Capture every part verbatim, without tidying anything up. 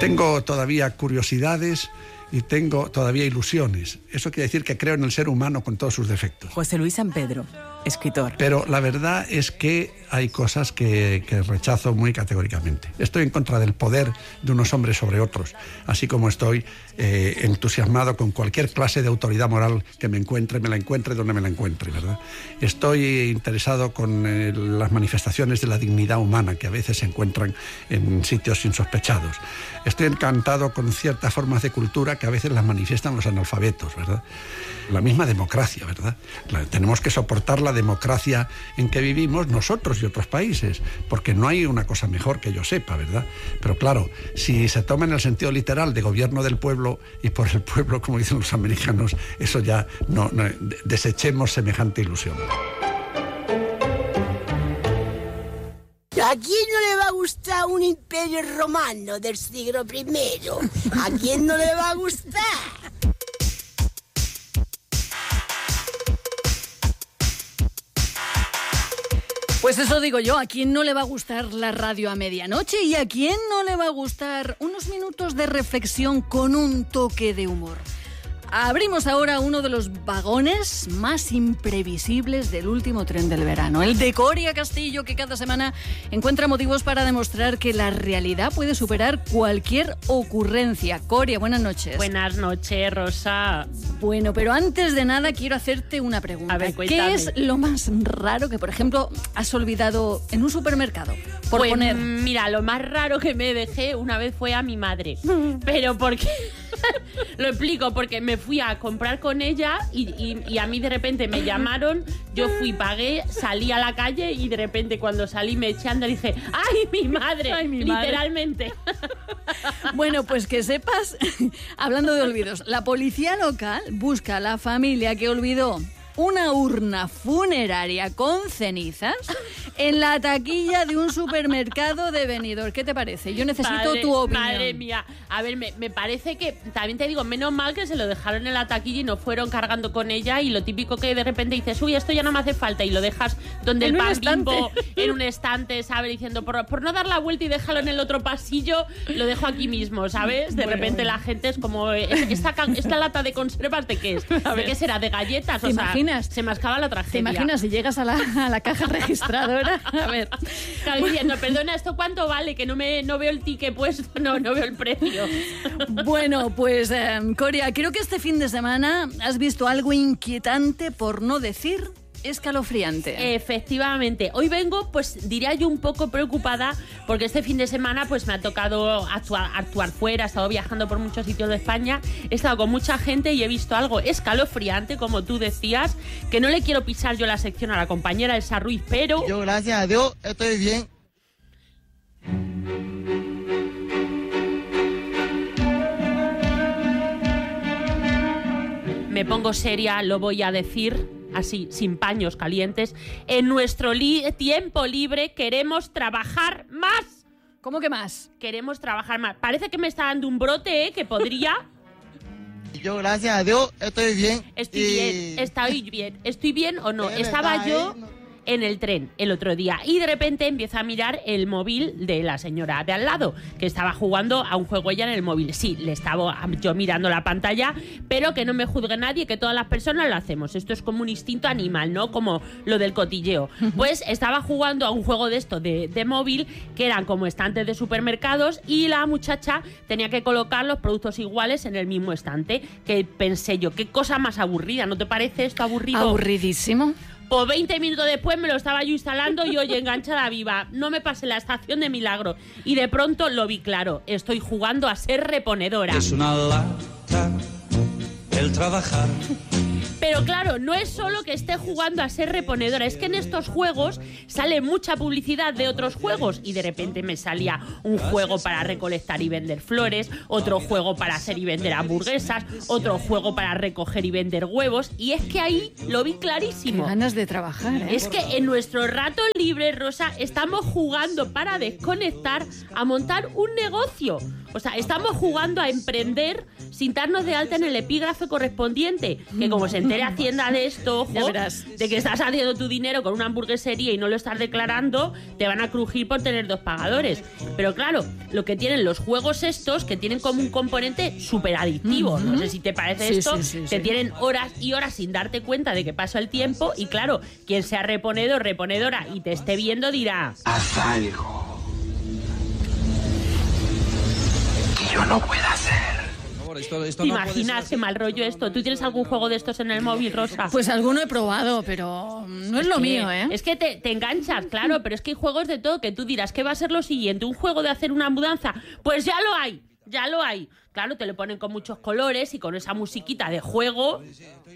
Tengo todavía curiosidades y tengo todavía ilusiones. Eso quiere decir que creo en el ser humano con todos sus defectos. José Luis San Pedro, escritor. Pero la verdad es que hay cosas que, que rechazo muy categóricamente. Estoy en contra del poder de unos hombres sobre otros, así como estoy eh, entusiasmado con cualquier clase de autoridad moral que me encuentre, me la encuentre donde me la encuentre, ¿verdad? Estoy interesado con eh, las manifestaciones de la dignidad humana que a veces se encuentran en sitios insospechados. Estoy encantado con ciertas formas de cultura que a veces las manifiestan los analfabetos, ¿verdad? La misma democracia, ¿verdad? La, tenemos que soportar la democracia en que vivimos nosotros y otros países, porque no hay una cosa mejor que yo sepa, ¿verdad? Pero claro, si se toma en el sentido literal de gobierno del pueblo y por el pueblo, como dicen los americanos, eso ya no, no desechemos semejante ilusión. ¿A quién no le va a gustar un imperio romano del siglo primero? ¿A quién no le va a gustar? Pues eso digo yo, ¿a quién no le va a gustar la radio a medianoche? ¿Y a quién no le va a gustar unos minutos de reflexión con un toque de humor? Abrimos ahora uno de los vagones más imprevisibles del último tren del verano, el de Coria Castillo, que cada semana encuentra motivos para demostrar que la realidad puede superar cualquier ocurrencia. Coria, buenas noches. Buenas noches, Rosa. Bueno, pero antes de nada quiero hacerte una pregunta. A ver, cuéntame. ¿Qué es lo más raro que, por ejemplo, has olvidado en un supermercado? Por pues, poner... mira, lo más raro que me dejé una vez fue a mi madre. Pero porque... Lo explico, porque me fui a comprar con ella y, y, y a mí de repente me llamaron, yo fui, pagué, salí a la calle y de repente cuando salí me eché a andar y dije ¡ay, mi madre! Ay, mi literalmente. Madre. Bueno, pues que sepas, hablando de olvidos, la policía local busca a la familia que olvidó una urna funeraria con cenizas en la taquilla de un supermercado de Benidorm. ¿Qué te parece? Yo necesito Madre, tu opinión. Madre mía. A ver, me, me parece que, también te digo, menos mal que se lo dejaron en la taquilla y no fueron cargando con ella, y lo típico que de repente dices, uy, esto ya no me hace falta, y lo dejas donde en el pan estante. Bimbo, en un estante, ¿sabes? Diciendo, por, por no dar la vuelta y dejarlo en el otro pasillo, lo dejo aquí mismo, ¿sabes? De bueno, repente bueno. la gente es como, ¿esta, esta lata de conservas de qué es? ¿De qué será? ¿De galletas? ¿Te o sea, imaginas? se me acaba la tragedia. ¿Te imaginas si llegas a la, a la caja registradora? A ver. Claro, diciendo, perdona, ¿esto cuánto vale? Que no me no veo el ticket puesto, no, no veo el precio. Bueno, pues, eh, Coria, creo que este fin de semana has visto algo inquietante, por no decir escalofriante. Efectivamente. Hoy vengo, pues diría yo, un poco preocupada porque este fin de semana pues me ha tocado actuar, actuar fuera, he estado viajando por muchos sitios de España, he estado con mucha gente y he visto algo escalofriante, como tú decías, que no le quiero pisar yo la sección a la compañera Elsa Ruiz, pero... Yo, gracias a Dios, estoy bien. Me pongo seria, lo voy a decir así, sin paños calientes. En nuestro li- tiempo libre queremos trabajar más. ¿Cómo que más? Queremos trabajar más. Parece que me está dando un brote, ¿eh? Que podría... Yo, gracias a Dios, estoy bien. Estoy y... bien, estoy bien. ¿Estoy bien o no? ¿Qué Estaba verdad, yo... eh? No. En el tren el otro día y de repente empiezo a mirar el móvil de la señora de al lado, que estaba jugando a un juego ella en el móvil. Sí, le estaba yo mirando la pantalla, pero que no me juzgue nadie, que todas las personas lo hacemos. Esto es como un instinto animal, ¿no? Como lo del cotilleo. Pues estaba jugando a un juego de esto de, de móvil, que eran como estantes de supermercados, y la muchacha tenía que colocar los productos iguales en el mismo estante. Que pensé yo, qué cosa más aburrida, ¿no te parece esto aburrido? Aburridísimo. Pues veinte minutos después me lo estaba yo instalando y oye, enganchada viva. No me pasé la estación de milagro. Y de pronto lo vi claro. Estoy jugando a ser reponedora. Es una lata el trabajar. Pero claro, no es solo que esté jugando a ser reponedora, es que en estos juegos sale mucha publicidad de otros juegos y de repente me salía un juego para recolectar y vender flores, otro juego para hacer y vender hamburguesas, otro juego para recoger y vender huevos, y es que ahí lo vi clarísimo. Qué ganas de trabajar, ¿eh? Es que en nuestro rato libre, Rosa, estamos jugando para desconectar a montar un negocio. O sea, estamos jugando a emprender sin darnos de alta en el epígrafe correspondiente, que como se entere entere Hacienda de esto, ojo, de que estás haciendo tu dinero con una hamburguesería y no lo estás declarando, te van a crujir por tener dos pagadores. Pero claro, lo que tienen los juegos estos, que tienen como un componente súper adictivo, uh-huh. no sé si te parece sí, esto, sí, sí, que sí. tienen horas y horas sin darte cuenta de que pasa el tiempo y claro, quien sea reponedor, reponedora y te esté viendo dirá... Haz algo que yo no pueda hacer. Esto, esto ¿Te no imaginas qué mal rollo esto? ¿Tú tienes algún juego de estos en el móvil, Rosa? Pues alguno he probado, pero no es, es lo que, mío, ¿eh? Es que te, te enganchas, claro, pero es que hay juegos de todo que tú dirás, ¿qué va a ser lo siguiente? ¿Un juego de hacer una mudanza? Pues ya lo hay, ya lo hay. Claro, te lo ponen con muchos colores y con esa musiquita de juego.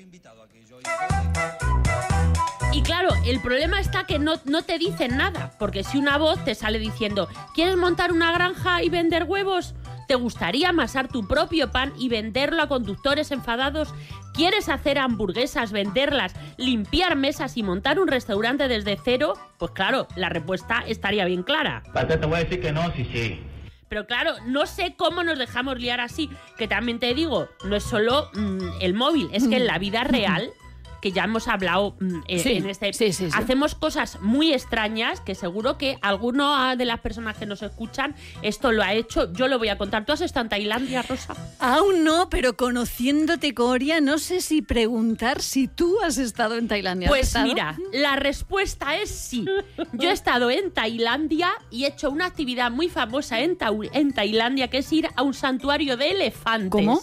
Y claro, el problema está que no, no te dicen nada, porque si una voz te sale diciendo ¿quieres montar una granja y vender huevos? ¿Te gustaría amasar tu propio pan y venderlo a conductores enfadados? ¿Quieres hacer hamburguesas, venderlas, limpiar mesas y montar un restaurante desde cero? Pues claro, la respuesta estaría bien clara. Te voy a decir que no, sí, sí. Pero claro, no sé cómo nos dejamos liar así, que también te digo, no es solo mmm, el móvil, es que en la vida real... que ya hemos hablado eh, sí, en este... Sí, sí, sí. Hacemos cosas muy extrañas que seguro que alguno de las personas que nos escuchan esto lo ha hecho. Yo lo voy a contar. ¿Tú has estado en Tailandia, Rosa? Aún no, pero conociéndote, Coria, no sé si preguntar si tú has estado en Tailandia. Pues mira, la respuesta es sí. Yo he estado en Tailandia y he hecho una actividad muy famosa en, Ta- en Tailandia, que es ir a un santuario de elefantes. ¿Cómo?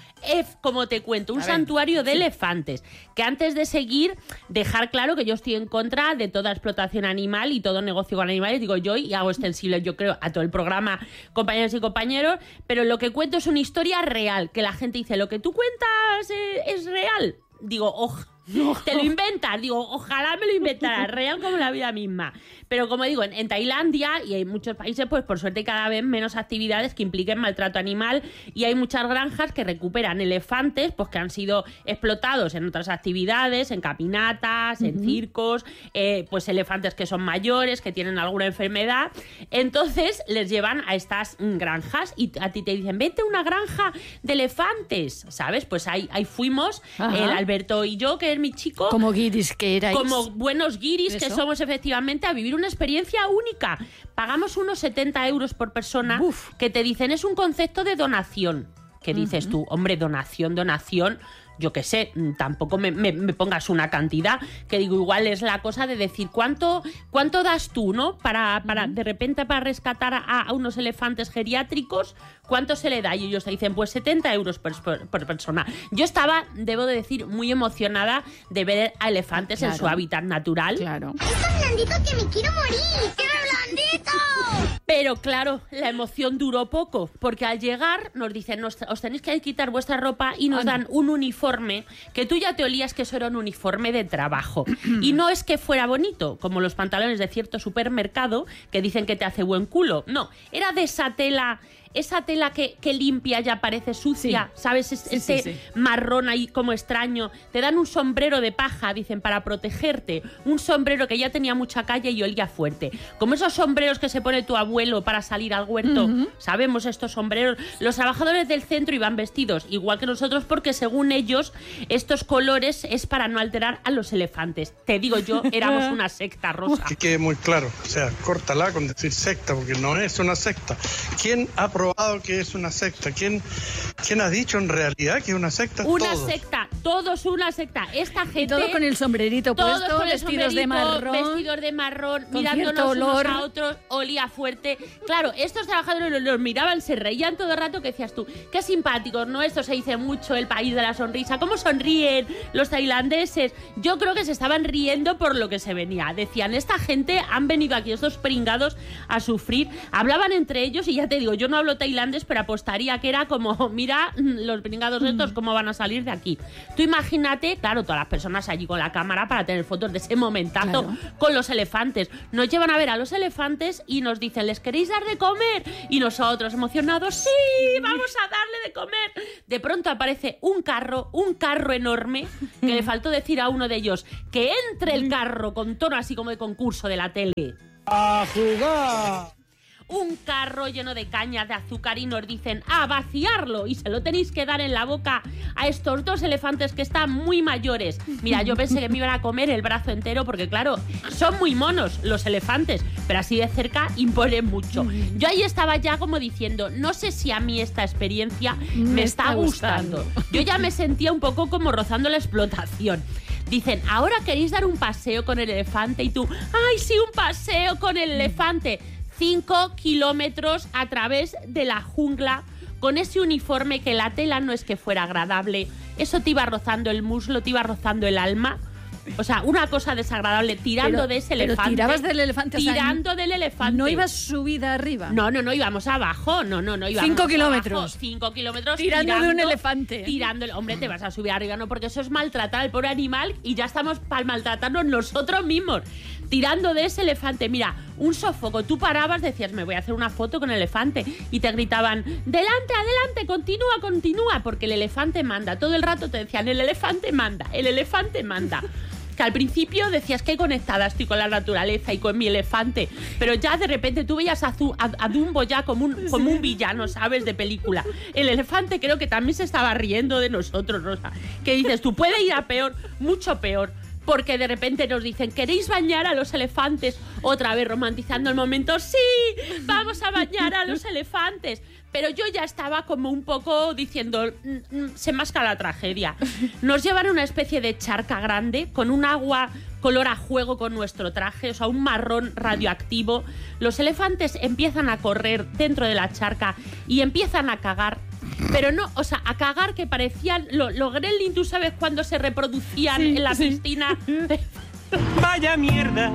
F, como te cuento, un santuario de sí. elefantes, que antes de seguir, dejar claro que yo estoy en contra de toda explotación animal y todo negocio con animales, digo yo, y hago extensible, yo creo, a todo el programa, compañeros y compañeros, pero lo que cuento es una historia real, que la gente dice, lo que tú cuentas eh, es real. Digo, ojalá. No. Te lo inventas, digo, ojalá me lo inventara, real como la vida misma. Pero como digo, en, en Tailandia y en muchos países, pues por suerte cada vez menos actividades que impliquen maltrato animal y hay muchas granjas que recuperan elefantes pues que han sido explotados en otras actividades, en caminatas, uh-huh. en circos, eh, pues elefantes que son mayores, que tienen alguna enfermedad. Entonces les llevan a estas granjas y a ti te dicen, vete a una granja de elefantes, ¿sabes? Pues ahí, ahí fuimos, uh-huh. el Alberto y yo, que mi chico, como guiris que erais, como buenos guiris que somos efectivamente, a vivir una experiencia única. Pagamos unos setenta euros por persona. Uf. Que te dicen es un concepto de donación. Que dices uh-huh. tú, hombre, donación, donación, yo qué sé, tampoco me, me, me pongas una cantidad, que digo, igual es la cosa de decir, ¿cuánto, cuánto das tú, no? Para, para de repente, para rescatar a, a unos elefantes geriátricos, ¿cuánto se le da? Y ellos te dicen, pues setenta euros por, por, por persona. Yo estaba, debo de decir, muy emocionada de ver a elefantes claro. en su hábitat natural. Claro. ¡Es tan blandito que me quiero morir! ¡Qué blandito! Pero claro, la emoción duró poco, porque al llegar nos dicen, nos, os tenéis que quitar vuestra ropa y nos ah, dan no. un uniforme, que tú ya te olías que eso era un uniforme de trabajo. Y no es que fuera bonito, como los pantalones de cierto supermercado, que dicen que te hace buen culo. No, era de esa tela... Esa tela que, que limpia ya parece sucia, sí. ¿sabes? Es, sí, ese sí, sí. marrón ahí como extraño. Te dan un sombrero de paja, dicen, para protegerte. Un sombrero que ya tenía mucha calle y olía fuerte. Como esos sombreros que se pone tu abuelo para salir al huerto. Uh-huh. Sabemos estos sombreros. Los trabajadores del centro iban vestidos igual que nosotros porque según ellos estos colores es para no alterar a los elefantes. Te digo yo, éramos una secta, Rosa. Que quede muy claro. O sea, córtala con decir secta porque no es una secta. ¿Quién ha probado que es una secta? ¿Quién, ¿Quién ha dicho en realidad que es una secta? Una todos. secta, todos una secta. Esta gente... Todo con el sombrerito todos puesto, con el vestidos de marrón. Vestidos de marrón, mirándonos unos a otros, olía fuerte. Claro, estos trabajadores los, los miraban, se reían todo el rato, que decías tú, qué simpáticos, ¿no? Esto se dice mucho, el país de la sonrisa. ¿Cómo sonríen los tailandeses? Yo creo que se estaban riendo por lo que se venía. Decían, esta gente han venido aquí, estos pringados, a sufrir. Hablaban entre ellos y ya te digo, yo no hablo tailandés, pero apostaría que era como, mira, los pringados estos, cómo van a salir de aquí. Tú imagínate, claro, todas las personas allí con la cámara para tener fotos de ese momentazo claro. con los elefantes. Nos llevan a ver a los elefantes y nos dicen, ¿les queréis dar de comer? Y nosotros, emocionados, ¡sí! ¡Vamos a darle de comer! De pronto aparece un carro, un carro enorme, que le faltó decir a uno de ellos que entre el carro con tono así como de concurso de la tele. ¡A jugar! un carro lleno de cañas de azúcar y nos dicen a vaciarlo y se lo tenéis que dar en la boca a estos dos elefantes que están muy mayores. Mira, yo pensé que me iban a comer el brazo entero porque, claro, son muy monos los elefantes, pero así de cerca imponen mucho. Yo ahí estaba ya como diciendo, no sé si a mí esta experiencia me, me está, está gustando. gustando. Yo ya me sentía un poco como rozando la explotación. Dicen, ahora queréis dar un paseo con el elefante y tú, ¡ay, sí, un paseo con el elefante! Cinco kilómetros a través de la jungla con ese uniforme que la tela no es que fuera agradable. Eso te iba rozando el muslo, te iba rozando el alma. O sea, una cosa desagradable, tirando pero, de ese pero elefante. tirabas del elefante. Tirando o sea, del elefante. ¿No ibas subida arriba? No, no, no, íbamos abajo. No, no, no, íbamos Cinco kilómetros. Abajo, cinco kilómetros. Tirando, tirando de un elefante. Tirando. Hombre, te vas a subir arriba, no, porque eso es maltratar al pobre animal y ya estamos para maltratarnos nosotros mismos. Tirando de ese elefante. Mira, un sofoco. Tú parabas, decías, me voy a hacer una foto con el elefante. Y te gritaban, delante, adelante, continúa, continúa. Porque el elefante manda. Todo el rato te decían, el elefante manda, el elefante manda. Que al principio decías que conectada estoy con la naturaleza y con mi elefante, pero ya de repente tú veías a, a, a Dumbo ya como un, como un villano, ¿sabes? De película. El elefante creo que también se estaba riendo de nosotros, Rosa. Que dices, tú puedes ir a peor, mucho peor. Porque de repente nos dicen, ¿queréis bañar a los elefantes? Otra vez romantizando el momento, ¡sí! ¡Vamos a bañar a los elefantes! Pero yo ya estaba como un poco diciendo, se masca la tragedia. Nos llevan a una especie de charca grande con un agua color a juego con nuestro traje, o sea, un marrón radioactivo. Los elefantes empiezan a correr dentro de la charca y empiezan a cagar. Pero no, o sea, a cagar que parecían los lo gremlin, ¿tú sabes cuándo se reproducían sí, en la sí. piscina? Vaya mierda,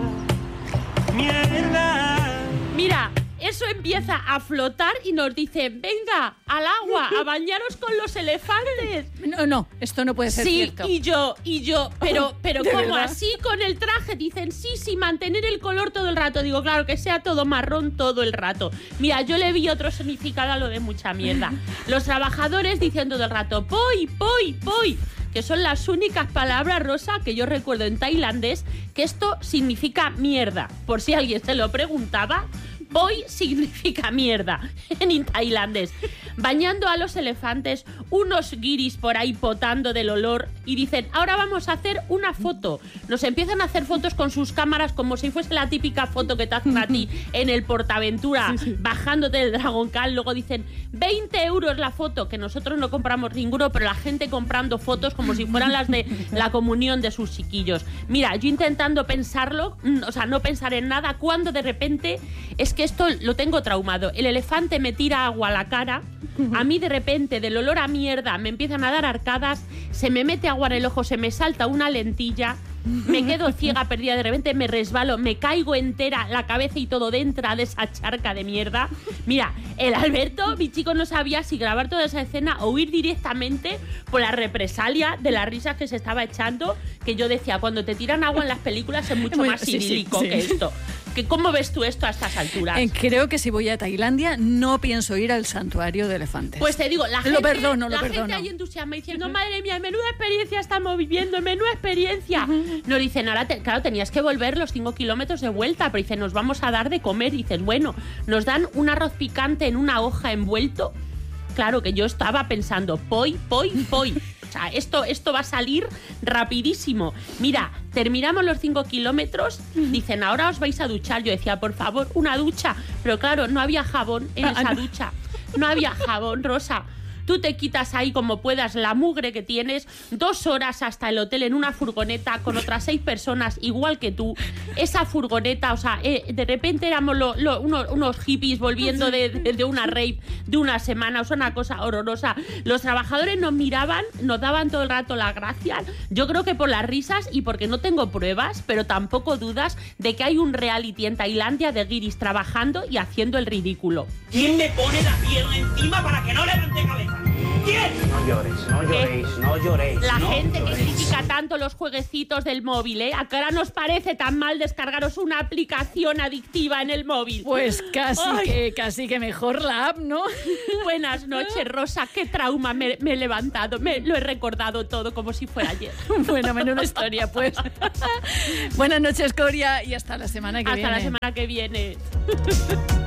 mierda. Mira, eso empieza a flotar y nos dice, venga, al agua, a bañaros con los elefantes. No, no, esto no puede ser sí, cierto. Sí, y yo, y yo, pero, pero ¿cómo verdad? Así con el traje? Dicen, sí, sí, mantener el color todo el rato. Digo, claro, que sea todo marrón todo el rato. Mira, yo le vi otro significado a lo de mucha mierda. Los trabajadores diciendo todo el rato, poi, poi, poi. Que son las únicas palabras, Rosa, que yo recuerdo en tailandés, que esto significa mierda. Por si alguien se lo preguntaba, poi significa mierda en tailandés. Bañando a los elefantes, unos guiris por ahí potando del olor y dicen, ahora vamos a hacer una foto. Nos empiezan a hacer fotos con sus cámaras como si fuese la típica foto que te hacen a ti en el Portaventura, sí, sí. bajándote del Dragon Khan. Luego dicen, veinte euros la foto, que nosotros no compramos ninguno, pero la gente comprando fotos como si fueran las de la comunión de sus chiquillos. Mira, yo intentando pensarlo, o sea, no pensar en nada, cuando de repente, es que esto lo tengo traumado. El elefante me tira agua a la cara. A mí de repente, del olor a mierda, me empiezan a dar arcadas, se me mete agua en el ojo, se me salta una lentilla, me quedo ciega, perdida, de repente me resbalo, me caigo entera, la cabeza y todo dentro de esa charca de mierda. Mira, el Alberto, mi chico, no sabía si grabar toda esa escena o ir directamente por la represalia de las risas que se estaba echando, que yo decía, cuando te tiran agua en las películas es mucho bueno, más idílico sí, sí, sí. que esto. Que ¿Cómo ves tú esto a estas alturas? Eh, creo que si voy a Tailandia no pienso ir al santuario de elefantes. Pues te digo, la gente, lo perdono, lo la perdono. gente ahí entusiasma diciendo, madre mía, menuda experiencia estamos viviendo, menuda experiencia. Uh-huh. Nos dicen, ahora, te, claro, tenías que volver los cinco kilómetros de vuelta, pero dicen, nos vamos a dar de comer. Y dices, bueno, nos dan un arroz picante en una hoja envuelto. Claro que yo estaba pensando, poi, poi, poi. O sea, esto, esto va a salir rapidísimo. Mira, terminamos los cinco kilómetros, dicen, ahora os vais a duchar. Yo decía, por favor, una ducha. Pero claro, no había jabón en ah, esa no. ducha. No había jabón, Rosa. Tú te quitas ahí como puedas la mugre que tienes, dos horas hasta el hotel en una furgoneta con otras seis personas igual que tú. Esa furgoneta, o sea, eh, de repente éramos lo, lo, unos, unos hippies volviendo de, de, de una rave de una semana, o sea, una cosa horrorosa. Los trabajadores nos miraban, nos daban todo el rato las gracias. Yo creo que por las risas y porque no tengo pruebas, pero tampoco dudas de que hay un reality en Tailandia de guiris trabajando y haciendo el ridículo. ¿Quién me pone la pierna encima para que no levante cabeza? ¿Quién? No llores, no lloréis, no lloréis. La no gente lloréis. que critica tanto los jueguecitos del móvil, ¿eh? ¿A qué hora nos parece tan mal descargaros una aplicación adictiva en el móvil? Pues casi que, casi que mejor la app, ¿no? Buenas noches, Rosa. Qué trauma me, me he levantado. Me lo he recordado todo como si fuera ayer. Bueno, menuda historia, pues. Buenas noches, Coria, y hasta la semana que hasta viene. Hasta la semana que viene.